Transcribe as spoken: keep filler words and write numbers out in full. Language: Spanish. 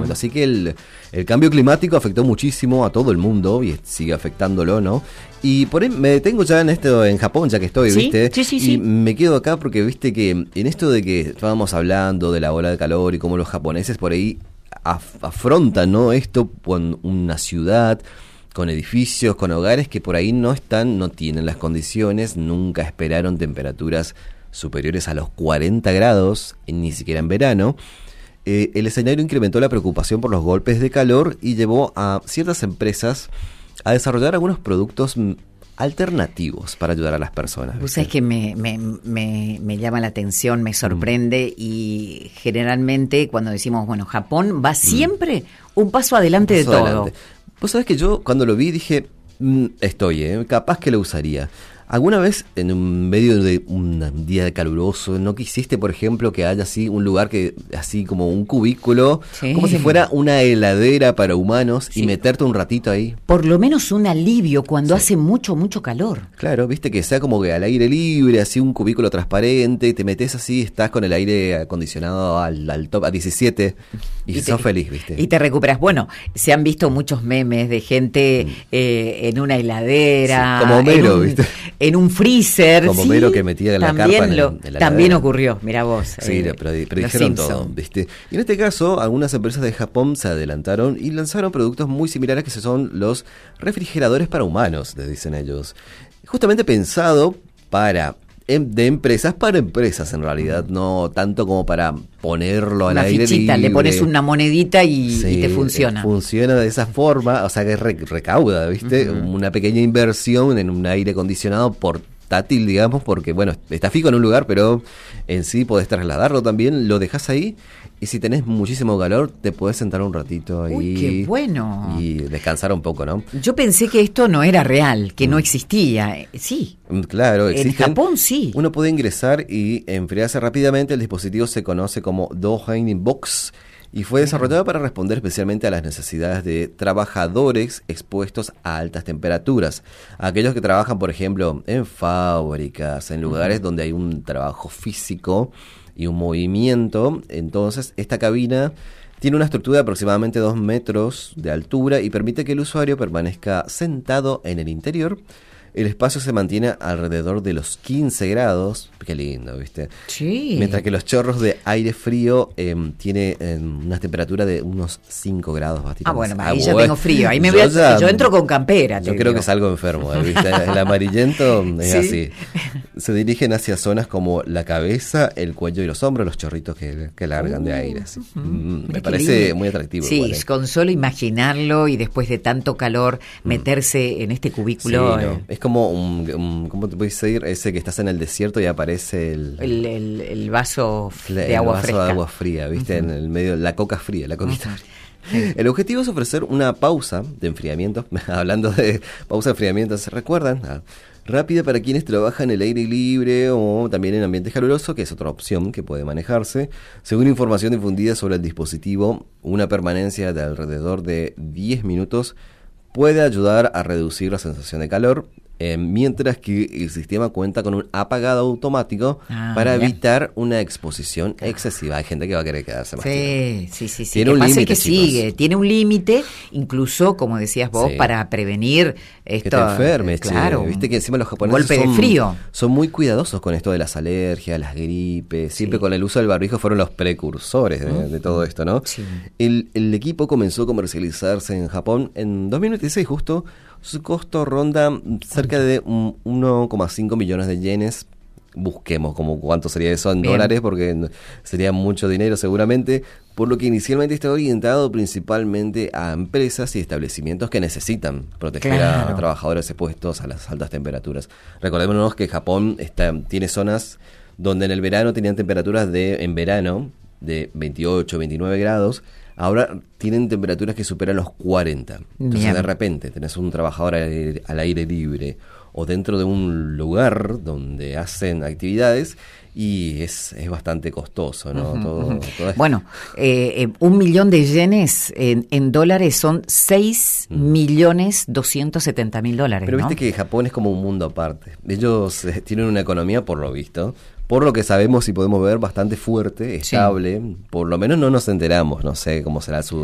momento. Así que el, el cambio climático afectó muchísimo a todo el mundo y sigue afectándolo, ¿no? Y por ahí me detengo ya en esto, en Japón, ya que estoy, ¿Sí? ¿viste? Sí, sí, y sí. me quedo acá porque, viste, que en esto de que estábamos hablando de la ola de calor y cómo los japoneses por ahí af- afrontan, ¿no? Esto con una ciudad, con edificios, con hogares que por ahí no están, no tienen las condiciones, nunca esperaron temperaturas superiores a los cuarenta grados, ni siquiera en verano. Eh, el escenario incrementó la preocupación por los golpes de calor y llevó a ciertas empresas a desarrollar algunos productos mm, alternativos para ayudar a las personas. Vos sabés que me, me, me, me llama la atención, me sorprende mm. y generalmente cuando decimos, bueno, Japón va siempre mm. un paso adelante un paso de todo. Adelante. Vos sabés que yo cuando lo vi dije, mm, estoy, eh, capaz que lo usaría. ¿Alguna vez en un medio de un día caluroso no quisiste, por ejemplo, que haya así un lugar que así como un cubículo, sí, como si fuera una heladera para humanos, sí, y meterte un ratito ahí? Por lo menos un alivio cuando sí. hace mucho, mucho calor. Claro, viste, que sea como que al aire libre, así un cubículo transparente, te metes así, estás con el aire acondicionado al, al top, a diecisiete, y, y sos te, feliz, viste. Y te recuperas. Bueno, se han visto muchos memes de gente mm. eh, en una heladera. Sí, como Homero, un, viste. En un freezer. Como sí, Homero que metía la también carpa en, lo, en la También heladera. ocurrió, mirá vos. Sí, eh, pero, pero dijeron todo, ¿viste? Y en este caso, algunas empresas de Japón se adelantaron y lanzaron productos muy similares que son los refrigeradores para humanos, les dicen ellos. Justamente pensado para... de empresas para empresas en realidad, no tanto como para ponerlo al una aire fichita, libre. Le pones una monedita y, sí, y te funciona. Funciona de esa forma, o sea que re, recauda, ¿viste? Uh-huh. Una pequeña inversión en un aire acondicionado portátil, digamos, porque bueno, está fijo en un lugar, pero en sí podés trasladarlo también, lo dejás ahí y si tenés muchísimo calor te podés sentar un ratito ahí. Uy, qué bueno. Y descansar un poco, ¿no? Yo pensé que esto no era real, que mm. no existía. Sí. Claro, existen. En Japón sí. Uno puede ingresar y enfriarse rápidamente. El dispositivo se conoce como Do-Heinin Box y fue desarrollado para responder especialmente a las necesidades de trabajadores expuestos a altas temperaturas. Aquellos que trabajan, por ejemplo, en fábricas, en lugares uh-huh. donde hay un trabajo físico y un movimiento. Entonces, esta cabina tiene una estructura de aproximadamente dos metros de altura y permite que el usuario permanezca sentado en el interior. El espacio se mantiene alrededor de los quince grados. Qué lindo, ¿viste? Sí. Mientras que los chorros de aire frío eh, tiene eh, una temperatura de unos cinco grados. Ah, bueno, ahí ah, ya bueno. tengo frío. Ahí me yo, voy a, ya, yo entro con campera. Yo creo digo. que es algo enfermo, ¿viste? El amarillento es ¿sí? así. Se dirigen hacia zonas como la cabeza, el cuello y los hombros, los chorritos que, que largan uh, de aire. Así. Uh-huh. Mm, me parece lindo. Muy atractivo. Sí, igual, ¿eh? Con solo imaginarlo y después de tanto calor, mm. meterse en este cubículo. Sí, no. eh. Es como un, un, ¿cómo te puedes decir? Ese que estás en el desierto y aparece el... El, el, el vaso de el agua vaso fresca. de agua fría, ¿viste? Uh-huh. En el medio, la coca fría, la coquita uh-huh. fría. El objetivo es ofrecer una pausa de enfriamiento, hablando de pausa de enfriamiento, ¿se recuerdan? Ah, rápida para quienes trabajan en el aire libre o también en ambientes calurosos, que es otra opción que puede manejarse. Según información difundida sobre el dispositivo, una permanencia de alrededor de diez minutos puede ayudar a reducir la sensación de calor, eh, mientras que el sistema cuenta con un apagado automático ah, para bien. evitar una exposición excesiva. Hay gente que va a querer quedarse más sí, tiempo. Sí, sí, sí. Tiene un límite, que sigue. Tiene un límite, incluso, como decías vos, sí. para prevenir esto. Que te enfermes, claro. Che. Viste que encima los japoneses golpe son, de frío. son muy cuidadosos con esto de las alergias, las gripes. Siempre sí. con el uso del barbijo fueron los precursores de, ¿Mm? de todo esto, ¿no? Sí. El, el equipo comenzó a comercializarse en Japón en dos mil dieciséis justo. Su costo ronda cerca de uno coma cinco millones de yenes. Busquemos como cuánto sería eso en Bien. dólares, porque sería mucho dinero seguramente, por lo que inicialmente está orientado principalmente a empresas y establecimientos que necesitan proteger claro. a trabajadores expuestos a las altas temperaturas. Recordémonos que Japón está, tiene zonas donde en el verano tenían temperaturas de, en verano, de veintiocho, veintinueve grados. Ahora tienen temperaturas que superan los cuarenta. Entonces Bien. de repente tenés un trabajador al aire, al aire libre o dentro de un lugar donde hacen actividades y es, es bastante costoso, ¿no? Uh-huh, todo, uh-huh. todo es... Bueno, eh, eh, un millón de yenes en, en dólares son seis uh-huh. millones doscientos setenta mil dólares. Pero ¿no? viste que Japón es como un mundo aparte. Ellos eh, tienen una economía, por lo visto, por lo que sabemos y podemos ver, bastante fuerte, estable. Sí. Por lo menos no nos enteramos, no sé cómo será su